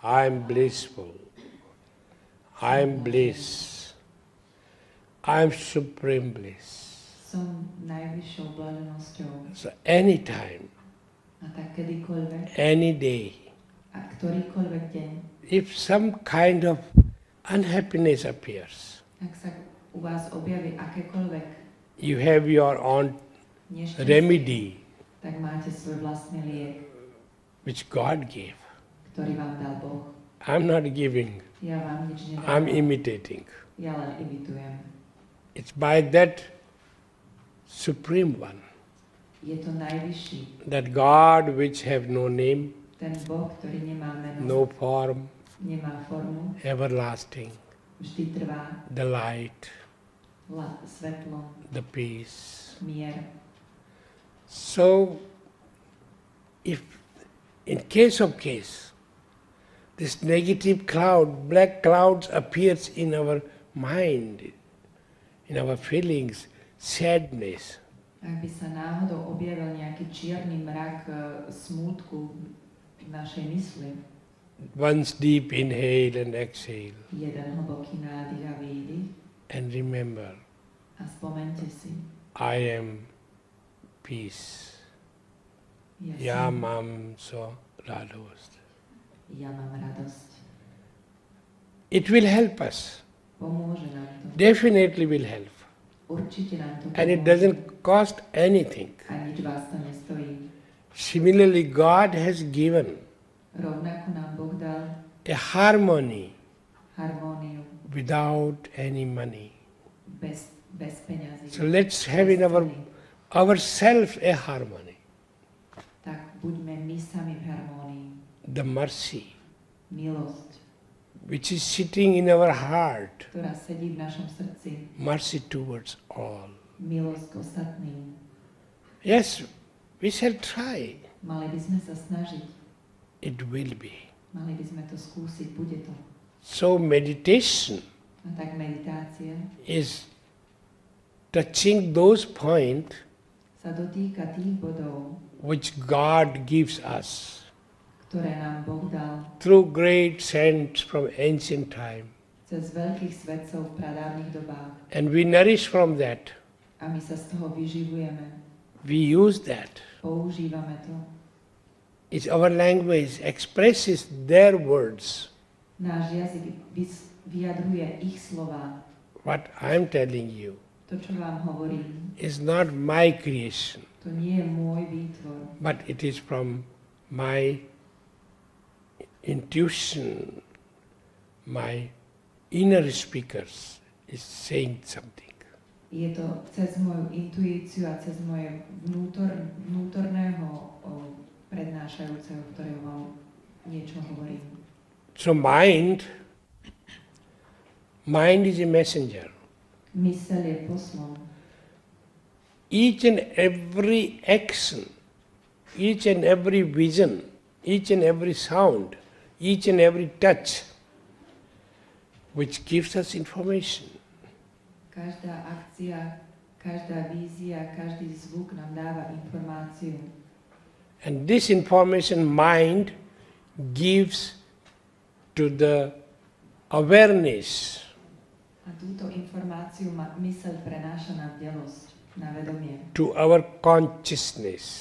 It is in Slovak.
I am blissful. I am bliss. I am supreme bliss. Som najvyššou blaženosťou. So anytime, A tak kedykoľvek, any day, a ktorýkoľvek deň, if some kind of unhappiness appears, ak sa u vás objaví akékoľvek you have your own nešťastie, remedy, tak máte svoj vlastný liek, which God gave. ktorý vám dal Boh. I'm not giving, Ja vám nič I'm nedávam. imitating. Ja len imitujem. It's by that Supreme One, Je to najvyšší. that God which have no name, Ten Boh, ktorý nemá meno, no form, nemá formu, everlasting, vždy trvá, the light, svetlo, the peace. mier. So, if in case, this negative cloud, black clouds appears in our mind, in our feelings, sadness, Ak by sa náhodou objavil nejaký čierny mrak smútku v našej mysli, once deep inhale and exhale, jeden hlboký nádych a výdych, and remember, a spomente si, I am peace. ja Ja mám so radosť. ja mám radosť. It will help us. Pomôže nám to. Definitely will help. Určite nám to And it pomôže. doesn't cost anything. A nič vás to nestojí. Similarly, God has given Rovnako nám Boh dal a harmony harmóniu without any money. bez peňazí. So let's have in ourselves a harmony. Tak buďme my sami v harmónii. The mercy Milosť, which is sitting in our heart. ktorá sedí v našom srdci. Mercy towards all. Milosť k ostatným. Yes, we shall try. Mali by sme sa snažiť. It will be. Mali by sme to skúsiť. Bude to. So meditation A tak meditácia is touching those points sa dotýka tých bodov, which God gives us ktoré nám Boh dal through great saints from ancient time. cez veľkých svetcov v pradávnych dobách. And we nourish from that. A my sa z toho vyživujeme. We use that. Používame to. It's our language expresses their words. Náš jazyk vyjadruje ich slova. What I'm telling you To, čo vám hovorím, is not my creation, to nie je môj výtvor, but it is from my intuition, my inner speakers is saying something. je to cez moju intuíciu a cez moje vnútorného prednášajúceho, ktorého vám niečo hovorím. So mind is a messenger. Myseľ je poslom. Each and every action, each and every vision, each and every sound, each and every touch, which gives us information. Každá akcia, každá vízia, každý zvuk nám dáva informáciu. And this information mind gives to the awareness. A túto informáciu myseľ prenáša na bdelosť, na vedomie. To our consciousness.